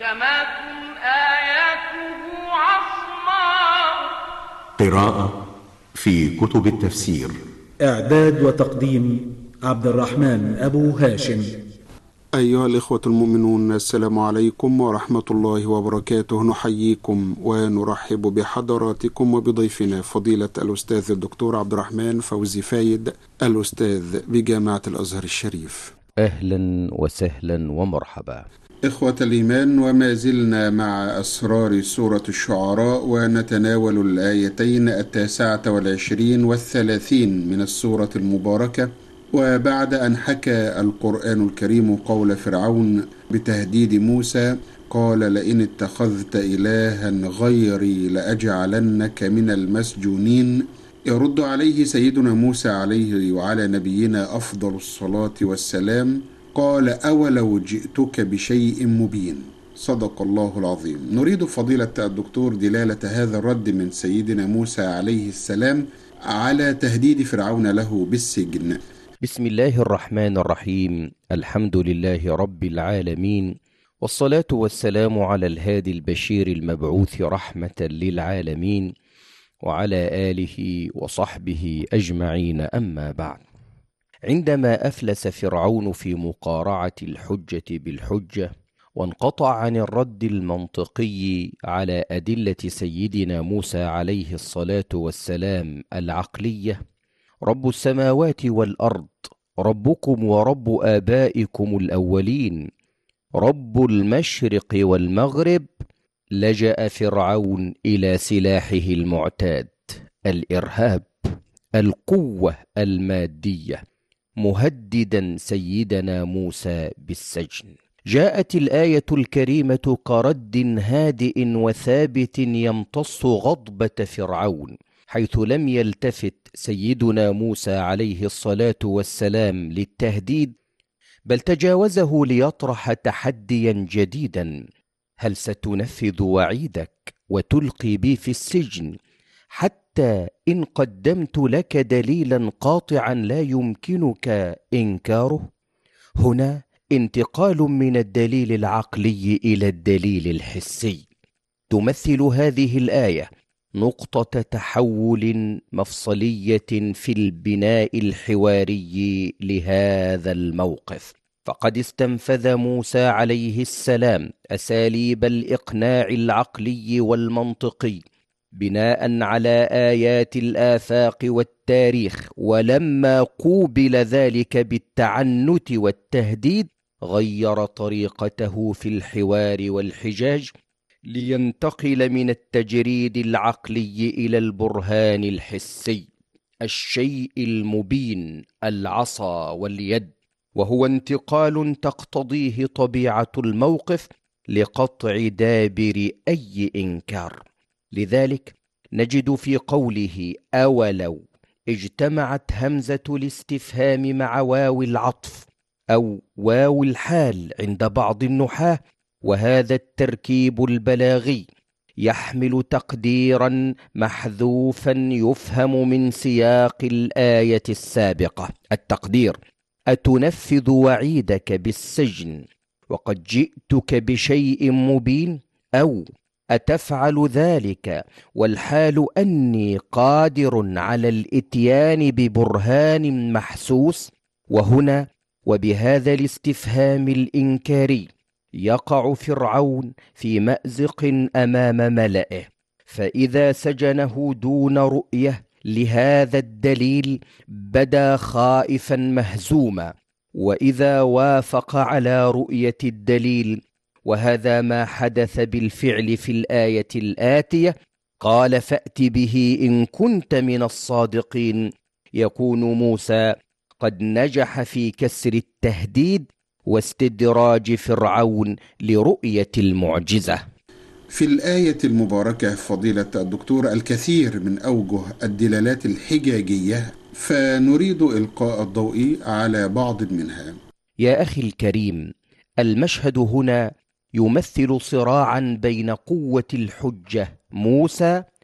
محكمات آياته عصماء. قراءة في كتب التفسير. إعداد وتقديم عبد الرحمن أبو هاشم. أيها الإخوة المؤمنون، السلام عليكم ورحمة الله وبركاته. نحييكم ونرحب بحضراتكم وبضيفنا فضيلة الأستاذ الدكتور عبد الرحمن فوزي فايد، الأستاذ بجامعة الأزهر الشريف. أهلا وسهلا ومرحبا. إخوة الإيمان، وما زلنا مع أسرار سورة الشعراء، ونتناول الآيتين 29 والثلاثين من السورة المباركة. وبعد أن حكى القرآن الكريم قول فرعون بتهديد موسى، قال: لئن اتخذت إلها غيري لأجعلنك من المسجونين، يرد عليه سيدنا موسى عليه وعلى نبينا أفضل الصلاة والسلام، قال: أولو جئتك بشيء مبين. صدق الله العظيم. نريد فضيلة الدكتور دلالة هذا الرد من سيدنا موسى عليه السلام على تهديد فرعون له بالسجن. بسم الله الرحمن الرحيم. الحمد لله رب العالمين، والصلاة والسلام على الهادي البشير المبعوث رحمة للعالمين، وعلى آله وصحبه أجمعين. أما بعد، عندما أفلس فرعون في مقارعة الحجة بالحجة وانقطع عن الرد المنطقي على أدلة سيدنا موسى عليه الصلاة والسلام العقلية، رب السماوات والأرض، ربكم ورب آبائكم الأولين، رب المشرق والمغرب، لجأ فرعون إلى سلاحه المعتاد: الإرهاب، القوة المادية، مهددا سيدنا موسى بالسجن. جاءت الآية الكريمة كرد هادئ وثابت يمتص غضبة فرعون، حيث لم يلتفت سيدنا موسى عليه الصلاة والسلام للتهديد، بل تجاوزه ليطرح تحديا جديدا: هل ستنفذ وعيدك وتلقي بي في السجن حتى إن قدمت لك دليلا قاطعا لا يمكنك إنكاره؟ هنا انتقال من الدليل العقلي إلى الدليل الحسي. تمثل هذه الآية نقطة تحول مفصلية في البناء الحواري لهذا الموقف، فقد استنفذ موسى عليه السلام أساليب الإقناع العقلي والمنطقي بناء على آيات الآفاق والتاريخ، ولما قوبل ذلك بالتعنت والتهديد غير طريقته في الحوار والحجاج لينتقل من التجريد العقلي إلى البرهان الحسي، الشيء المبين، العصا واليد، وهو انتقال تقتضيه طبيعة الموقف لقطع دابر أي إنكار. لذلك نجد في قوله أولو اجتمعت همزة الاستفهام مع واو العطف أو واو الحال عند بعض النحاة، وهذا التركيب البلاغي يحمل تقديرا محذوفا يفهم من سياق الآية السابقة. التقدير: أتنفذ وعيدك بالسجن وقد جئتك بشيء مبين، أو أتفعل ذلك والحال أني قادر على الإتيان ببرهان محسوس. وهنا وبهذا الاستفهام الإنكاري يقع فرعون في مأزق أمام ملئه، فإذا سجنه دون رؤية لهذا الدليل بدا خائفا مهزوما، وإذا وافق على رؤية الدليل، وهذا ما حدث بالفعل في الآية الآتية، قال: فأت به إن كنت من الصادقين، يكون موسى قد نجح في كسر التهديد واستدراج فرعون لرؤية المعجزة. في الآية المباركة فضيلة الدكتور الكثير من أوجه الدلالات الحجاجية، فنريد إلقاء الضوء على بعض منها. يا أخي الكريم، المشهد هنا يمثل صراعا بين قوة الحجة موسى